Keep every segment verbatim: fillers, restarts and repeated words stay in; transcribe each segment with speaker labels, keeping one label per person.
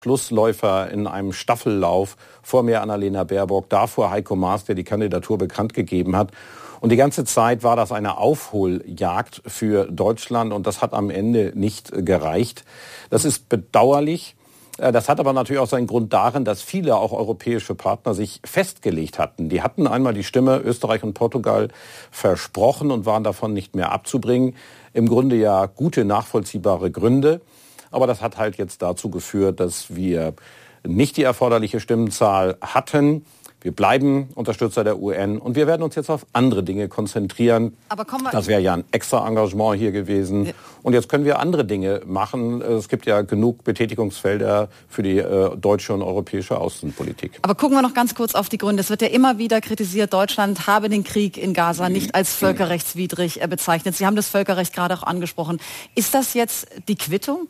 Speaker 1: Schlussläufer in einem Staffellauf. Vor mir Annalena Baerbock, davor Heiko Maas, der die Kandidatur bekannt gegeben hat. Und die ganze Zeit war das eine Aufholjagd für Deutschland und das hat am Ende nicht gereicht. Das ist bedauerlich. Das hat aber natürlich auch seinen Grund darin, dass viele auch europäische Partner sich festgelegt hatten. Die hatten einmal die Stimme Österreich und Portugal versprochen und waren davon nicht mehr abzubringen. Im Grunde ja gute, nachvollziehbare Gründe. Aber das hat halt jetzt dazu geführt, dass wir nicht die erforderliche Stimmenzahl hatten. Wir bleiben Unterstützer der U N und wir werden uns jetzt auf andere Dinge konzentrieren.
Speaker 2: Aber kommen wir das
Speaker 1: wäre ja ein extra Engagement hier gewesen. Ja. Und jetzt können wir andere Dinge machen. Es gibt ja genug Betätigungsfelder für die äh, deutsche und europäische Außenpolitik.
Speaker 2: Aber gucken wir noch ganz kurz auf die Gründe. Es wird ja immer wieder kritisiert, Deutschland habe den Krieg in Gaza nicht als völkerrechtswidrig bezeichnet. Sie haben das Völkerrecht gerade auch angesprochen. Ist das jetzt die Quittung?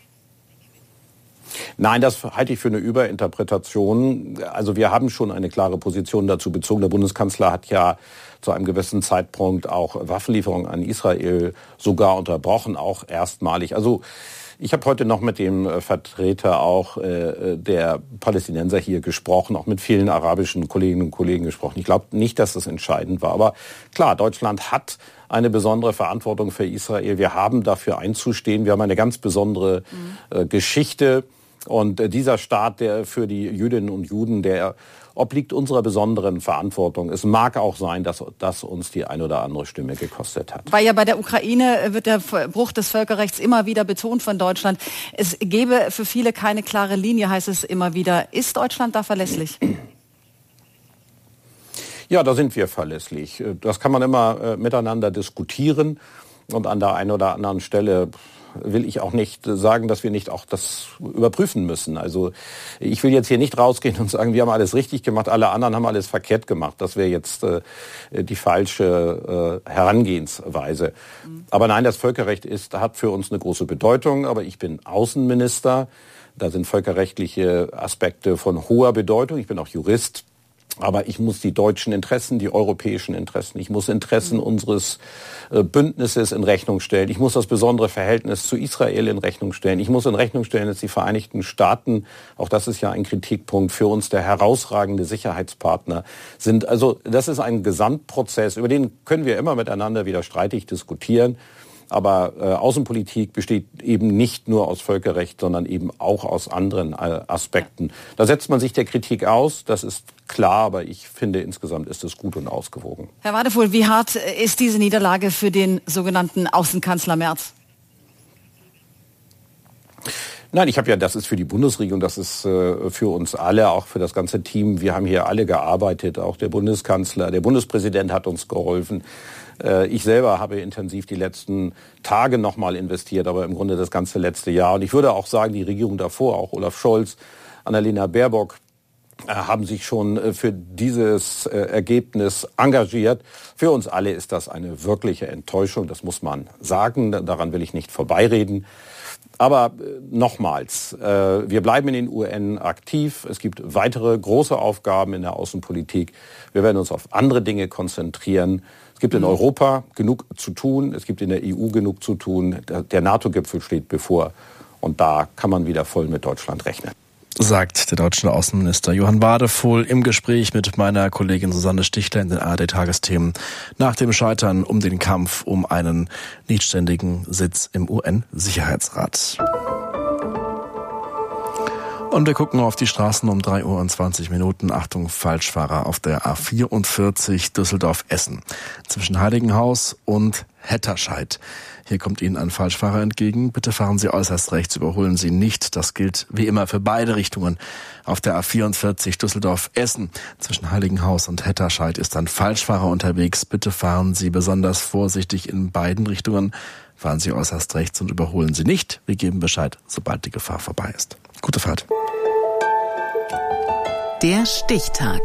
Speaker 1: Nein, das halte ich für eine Überinterpretation. Also wir haben schon eine klare Position dazu bezogen. Der Bundeskanzler hat ja zu einem gewissen Zeitpunkt auch Waffenlieferungen an Israel sogar unterbrochen, auch erstmalig. Also ich habe heute noch mit dem Vertreter auch äh, der Palästinenser hier gesprochen, auch mit vielen arabischen Kolleginnen und Kollegen gesprochen. Ich glaube nicht, dass das entscheidend war. Aber klar, Deutschland hat eine besondere Verantwortung für Israel. Wir haben dafür einzustehen. Wir haben eine ganz besondere äh, Geschichte. Und dieser Staat, der für die Jüdinnen und Juden, der obliegt unserer besonderen Verantwortung. Es mag auch sein, dass das uns die ein oder andere Stimme gekostet hat.
Speaker 2: Weil ja bei der Ukraine wird der Bruch des Völkerrechts immer wieder betont von Deutschland. Es gäbe für viele keine klare Linie, heißt es immer wieder. Ist Deutschland da verlässlich?
Speaker 1: Ja, da sind wir verlässlich. Das kann man immer äh, miteinander diskutieren. Und an der einen oder anderen Stelle will ich auch nicht sagen, dass wir nicht auch das überprüfen müssen. Also ich will jetzt hier nicht rausgehen und sagen, wir haben alles richtig gemacht, alle anderen haben alles verkehrt gemacht. Das wäre jetzt äh, die falsche äh, Herangehensweise. Mhm. Aber nein, das Völkerrecht ist, hat für uns eine große Bedeutung. Aber ich bin Außenminister. Da sind völkerrechtliche Aspekte von hoher Bedeutung. Ich bin auch Jurist. Aber ich muss die deutschen Interessen, die europäischen Interessen, ich muss Interessen mhm. unseres äh, Bündnisses in Rechnung stellen. Ich muss das besondere Verhältnis zu Israel in Rechnung stellen. Ich muss in Rechnung stellen, dass die Vereinigten Staaten, auch das ist ja ein Kritikpunkt, für uns der herausragende Sicherheitspartner sind. Also das ist ein Gesamtprozess, über den können wir immer miteinander wieder streitig diskutieren. Aber äh, Außenpolitik besteht eben nicht nur aus Völkerrecht, sondern eben auch aus anderen äh, Aspekten. Da setzt man sich der Kritik aus, das ist klar, aber ich finde, insgesamt ist es gut und ausgewogen.
Speaker 2: Herr Wadefuhl, wie hart ist diese Niederlage für den sogenannten Außenkanzler Merz?
Speaker 1: Nein, ich habe ja, das ist für die Bundesregierung, das ist äh, für uns alle, auch für das ganze Team. Wir haben hier alle gearbeitet, auch der Bundeskanzler, der Bundespräsident hat uns geholfen. Äh, ich selber habe intensiv die letzten Tage nochmal investiert, aber im Grunde das ganze letzte Jahr. Und ich würde auch sagen, die Regierung davor, auch Olaf Scholz, Annalena Baerbock, äh, haben sich schon äh, für dieses äh, Ergebnis engagiert. Für uns alle ist das eine wirkliche Enttäuschung, das muss man sagen, daran will ich nicht vorbeireden. Aber äh, nochmals, äh, wir bleiben in den U N aktiv. Es gibt weitere große Aufgaben in der Außenpolitik. Wir werden uns auf andere Dinge konzentrieren. Es gibt in Europa genug zu tun. Es gibt in der E U genug zu tun. Der, der NATO-Gipfel steht bevor. Und da kann man wieder voll mit Deutschland rechnen.
Speaker 3: Sagt der deutsche Außenminister Johann Wadefuhl im Gespräch mit meiner Kollegin Susanne Stichler in den A R D-Tagesthemen nach dem Scheitern um den Kampf um einen nichtständigen Sitz im U N-Sicherheitsrat. Und wir gucken auf die Straßen um drei Uhr und zwanzig Minuten. Achtung, Falschfahrer auf der A vierundvierzig Düsseldorf-Essen. Zwischen Heiligenhaus und Hetterscheid. Hier kommt Ihnen ein Falschfahrer entgegen. Bitte fahren Sie äußerst rechts, überholen Sie nicht. Das gilt wie immer für beide Richtungen. Auf der A vierundvierzig Düsseldorf-Essen zwischen Heiligenhaus und Hetterscheid ist ein Falschfahrer unterwegs. Bitte fahren Sie besonders vorsichtig in beiden Richtungen. Fahren Sie äußerst rechts und überholen Sie nicht. Wir geben Bescheid, sobald die Gefahr vorbei ist. Gute Fahrt.
Speaker 4: Der Stichtag.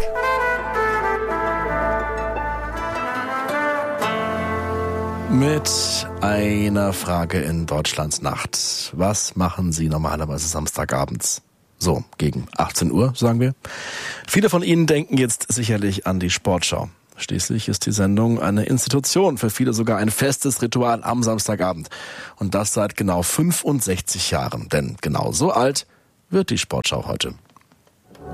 Speaker 3: Mit einer Frage in Deutschlands Nacht. Was machen Sie normalerweise samstagabends? So, gegen achtzehn Uhr, sagen wir. Viele von Ihnen denken jetzt sicherlich an die Sportschau. Schließlich ist die Sendung eine Institution, für viele sogar ein festes Ritual am Samstagabend. Und das seit genau fünfundsechzig Jahren. Denn genau so alt wird die Sportschau heute.